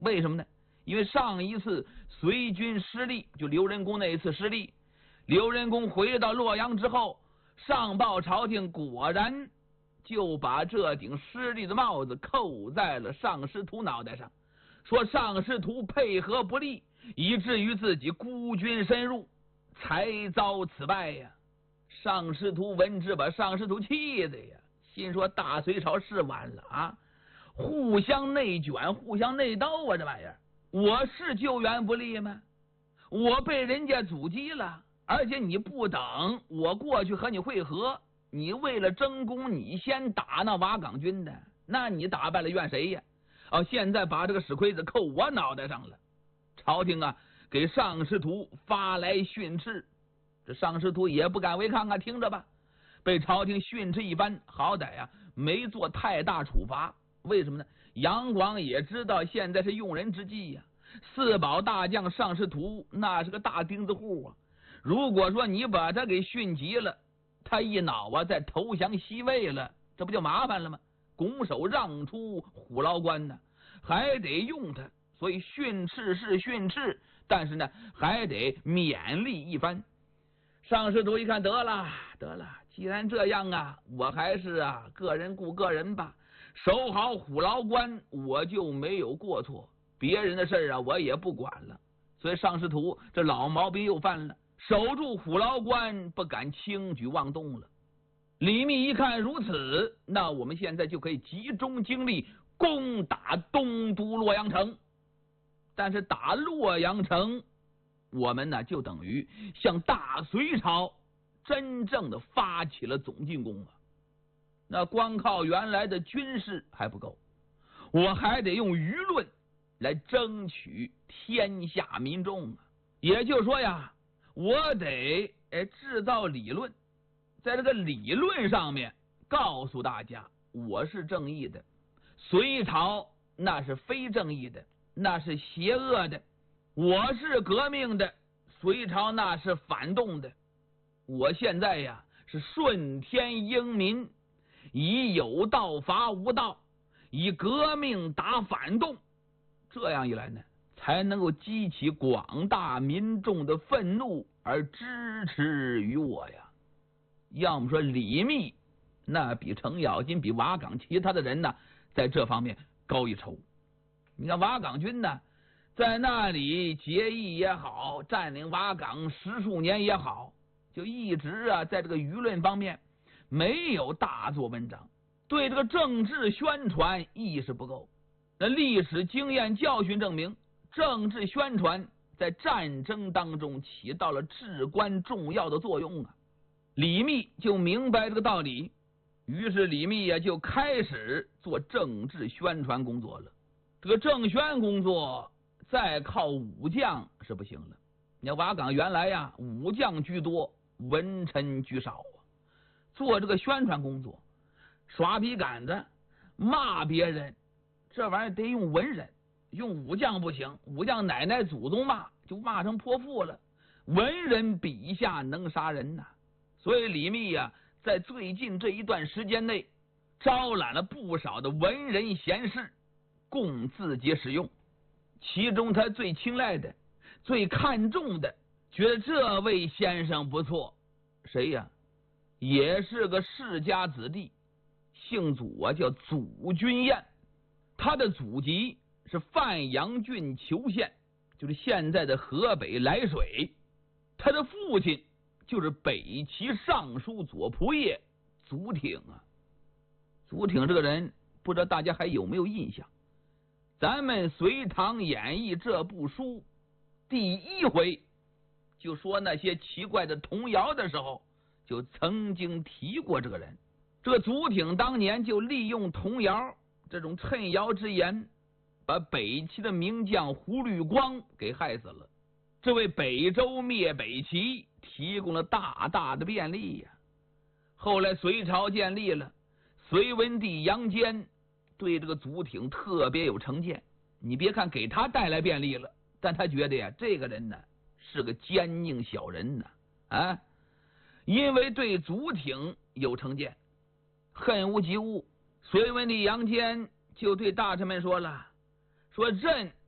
为什么呢？因为上一次隋军失利，就刘仁恭那一次失利，刘仁恭回到洛阳之后，上报朝廷，果然就把这顶失利的帽子扣在了尚师徒脑袋上，说尚师徒配合不力，以至于自己孤军深入，才遭此败呀。尚师徒闻之，把尚师徒气的呀，心说大隋朝是完了啊，互相内卷，互相内斗啊，这玩意儿，我是救援不力吗？我被人家阻击了，而且你不等我过去和你会合，你为了争功，你先打那瓦岗军的，那你打败了怨谁呀？现在把这个屎盔子扣我脑袋上了。朝廷啊，给尚师徒发来训斥，这尚师徒也不敢违抗啊，听着吧。被朝廷训斥一番，好歹啊没做太大处罚。为什么呢？杨广也知道现在是用人之际呀，四保大将尚师徒那是个大钉子户啊。如果说你把他给训急了，他一恼啊再投降西魏了，这不就麻烦了吗？拱手让出虎牢关呢，还得用他，所以训斥是训斥，但是呢还得勉励一番。尚师徒一看，得了，既然这样啊，我还是个人顾个人吧，守好虎牢关，我就没有过错，别人的事我也不管了。所以尚师徒这老毛病又犯了，守住虎牢关，不敢轻举妄动了。李密一看如此，那我们现在就可以集中精力攻打东都洛阳城。但是打洛阳城，我们呢就等于向大隋朝真正的发起了总进攻啊。那光靠原来的军事还不够，我还得用舆论来争取天下民众啊。也就是说呀，我得制造理论，在这个理论上面告诉大家我是正义的，隋朝那是非正义的，那是邪恶的，我是革命的，隋朝那是反动的。我现在呀是顺天应民，以有道伐无道，以革命打反动，这样一来呢，才能够激起广大民众的愤怒而支持于我呀。要么说李密那比程咬金比瓦岗其他的人呢在这方面高一筹。你看瓦岗军呢在那里结义也好，占领瓦岗10数年也好，就一直在这个舆论方面没有大做文章，对这个政治宣传意识不够。那历史经验教训证明，政治宣传在战争当中起到了至关重要的作用啊。李密就明白这个道理，于是李密就开始做政治宣传工作了。这个政宣工作再靠武将是不行了。你看瓦岗原来武将居多，文臣居少啊。做这个宣传工作，耍笔杆子骂别人，这玩意儿得用文人，用武将不行，武将奶奶祖宗骂就骂成泼妇了，文人笔下能杀人呐。所以李密在最近这一段时间内招揽了不少的文人贤士供自己使用，其中他最青睐的最看重的，觉得这位先生不错，谁呀？也是个世家子弟，姓祖叫祖君彦，他的祖籍是范阳郡裘县，就是现在的河北涞水。他的父亲就是北齐尚书左仆射祖挺啊。祖挺这个人不知道大家还有没有印象，咱们《隋唐演义》这部书第1回就说那些奇怪的童谣的时候，就曾经提过这个人。这个祖挺当年就利用童谣这种趁谣之言，把北齐的名将胡律光给害死了。这为北周灭北齐提供了大大的便利呀。后来隋朝建立了，隋文帝杨坚对这个祖挺特别有成见。你别看给他带来便利了，但他觉得这个人呢是个奸佞小人呢因为对祖挺有成见，恨无及物，隋文帝杨坚就对大臣们说了，说朕